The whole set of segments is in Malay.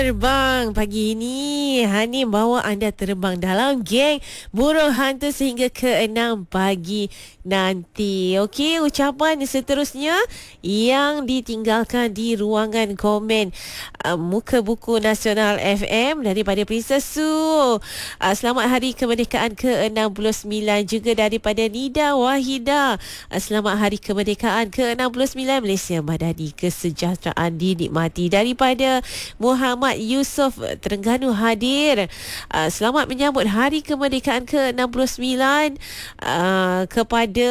Terbang pagi ini, Hani bawa anda terbang dalam geng burung hantu sehingga ke 6 pagi nanti. Okey, ucapan seterusnya yang ditinggalkan di ruangan komen Muka Buku Nasional FM daripada Princess Su. Selamat Hari Kemerdekaan ke-69 juga daripada Nida Wahida. Selamat Hari Kemerdekaan ke-69 Malaysia Madani. Kesejahteraan dinikmati daripada Muhammad Yusof Terengganu hadir. Selamat menyambut Hari Kemerdekaan ke-69 kepada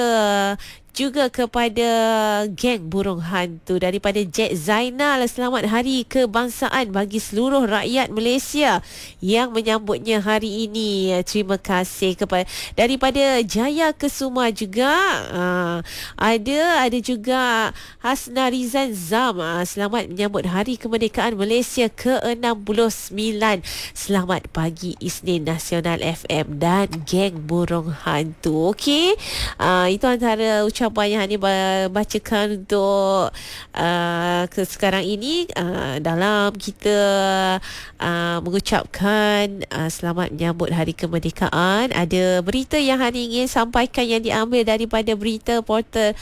geng burung hantu daripada Jack Zainal. Selamat Hari Kebangsaan bagi seluruh rakyat Malaysia yang menyambutnya hari ini. Terima kasih daripada Jaya Kesuma juga. Ada juga Hasna Rizan Zam. Selamat menyambut Hari Kemerdekaan Malaysia ke-69. Selamat pagi Isnin Nasional FM dan geng burung hantu. Okey, itu antara ucapan yang Hani bacakan untuk sekarang ini dalam kita mengucapkan selamat menyambut Hari Kemerdekaan. Ada berita yang Hani ingin sampaikan yang diambil daripada berita portal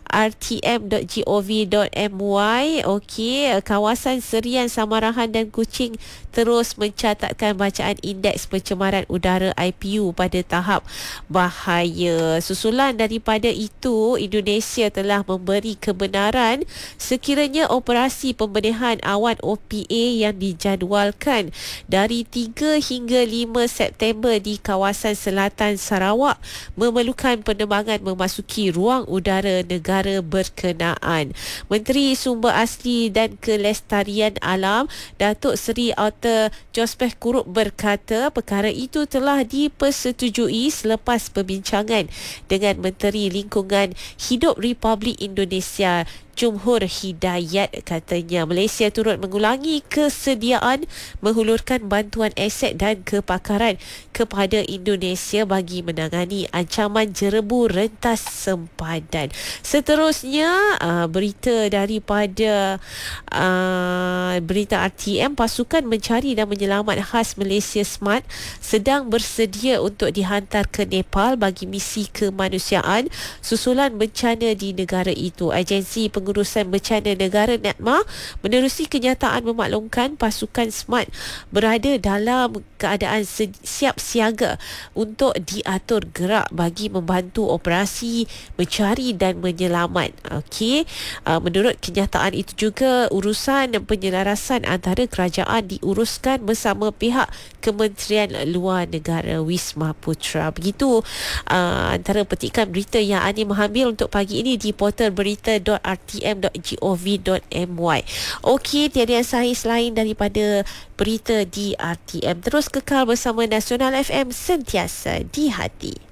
rtm.gov.my. Okey, kawasan Serian, Samarahan dan Kuching terus mencatatkan bacaan indeks pencemaran udara IPU pada tahap bahaya. Susulan daripada itu, Indonesia telah memberi kebenaran sekiranya operasi pembedahan awan OPA yang dijadualkan dari 3 hingga 5 September di kawasan selatan Sarawak memerlukan penerbangan memasuki ruang udara negara berkenaan. Menteri Sumber Asli dan Kelestarian Alam Datuk Seri Auta Jospeh Kurup berkata perkara itu telah dipersetujui selepas perbincangan dengan Menteri Lingkungan Hidup Republik Indonesia Jumhur Hidayat. Katanya Malaysia turut mengulangi kesediaan menghulurkan bantuan aset dan kepakaran kepada Indonesia bagi menangani ancaman jerebu rentas sempadan. Seterusnya, berita daripada berita RTM, pasukan mencari dan menyelamat khas Malaysia Smart sedang bersedia untuk dihantar ke Nepal bagi misi kemanusiaan susulan bencana di negara itu. Agensi Pengurusan Bencana Negara NATMA menerusi kenyataan memaklumkan pasukan SMART berada dalam keadaan siap siaga untuk diatur gerak bagi membantu operasi mencari dan menyelamat. Okey, menurut kenyataan itu juga urusan penyelarasan antara kerajaan diuruskan bersama pihak Kementerian Luar Negara Wisma Putra. Begitu antara petikan berita yang Ani mengambil untuk pagi ini di portal berita.rtm.gov.my. Okey, tiada yang sahih selain daripada berita di RTM. Terus kekal bersama Nasional FM, sentiasa di hati.